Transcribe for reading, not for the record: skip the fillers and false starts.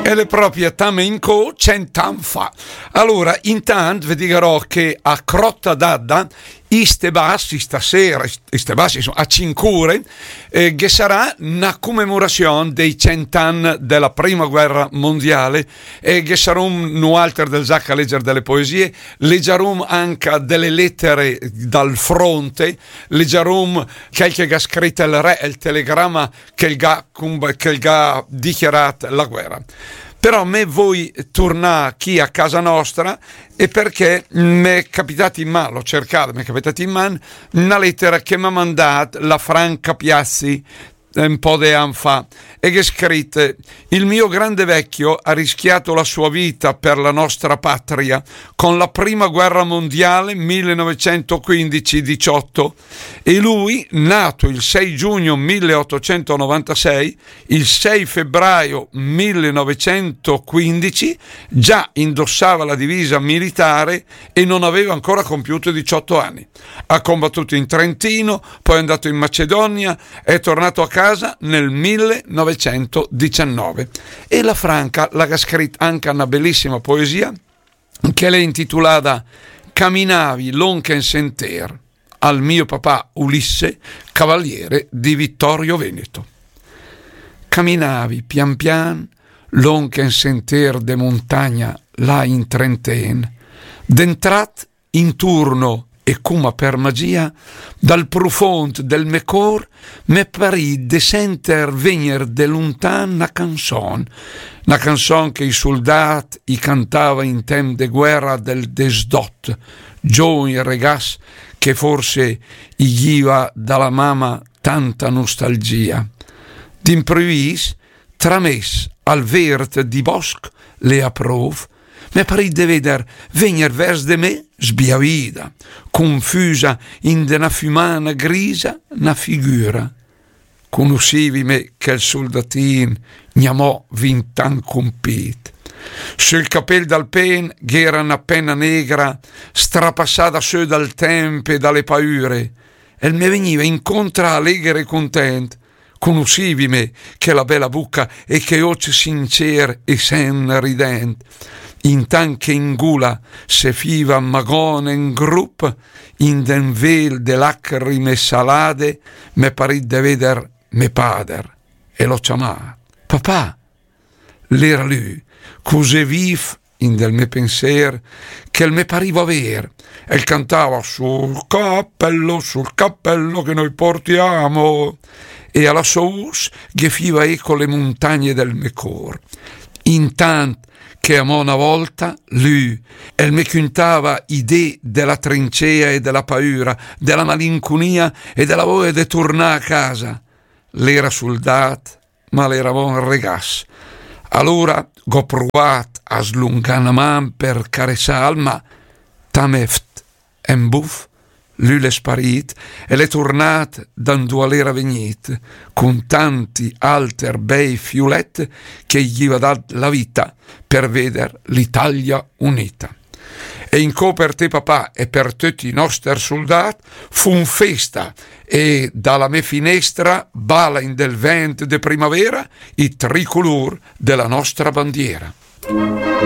e le proprietà menco cent'anni fa. Allora, intanto vi dirò che a Crotta d'Adda iste bassi stasera, a 5 ore, che sarà una commemorazione dei 100 anni della prima guerra mondiale, e che sarà un altro del Zacca a leggere delle poesie, leggerò anche delle lettere dal fronte, leggerò qualche che ha scritto il re e il telegramma che ha dichiarato la guerra. Però me voi tornare qui a casa nostra e perché mi è capitato in mano, mi è capitato in mano una lettera che mi ha mandato la Franca Piazzi un po' di anni fa, e che scritte: il mio grande vecchio ha rischiato la sua vita per la nostra patria con la prima guerra mondiale 1915-18, e lui, nato il 6 giugno 1896, il 6 febbraio 1915 già indossava la divisa militare e non aveva ancora compiuto 18 anni. Ha combattuto in Trentino, poi è andato in Macedonia, è tornato a casa nel 1919. E la Franca l'ha scritta anche una bellissima poesia che l'è intitolata Camminavi l'onchen senter al mio papà Ulisse, cavaliere di Vittorio Veneto. Camminavi pian pian l'onchen senter de montagna là in Trenten, d'entrat in turno e come per magia, dal profond del me cor, me parì de senter venir de lontan una canzone che i soldati i cantava in tem de guerra del desdot, giovani ragazzi che forse gli giva dalla mamma tanta nostalgia. D'imprevis, trames al vert di bosc le aprov, me parì de veder venir vers de me sbiavida, confusa in de na fumana grisa na figura. Conoscivi me che il soldatin gnamò vintan compit. Sul capel dal pen gh'era una penna negra strapassata su dal tempo e dalle paure, e me veniva incontra allegre e content. Conoscivi me che la bella bucca e che occhi sincer e sen rident. Intan che in gula se fiva magone in grupp, in den vel de lacrime salade, me parì de veder me pader, e lo chiamà papà. L'era lui, così vif in del me pensier, che il me pariva ver, e cantava sul cappello che noi portiamo, e alla sous ghefiva eco le montagne del me cor. Intant che amò una volta lui, e me contava idee della trincea e della paura, della malinconia e della voglia di tornare a casa. L'era soldat, ma l'era buon regas. Allora ho provato a slungare una man per carezzar, ma tameft en buff, lui l'è sparit e l'è tornat dando l'era vegnit, con tanti alter bei fiulet che gli va dat la vita per veder l'Italia unita. E in co per te papà e per tutti i nostri soldati fu un festa, e dalla mia finestra bala in del vento de primavera i tricolor della nostra bandiera.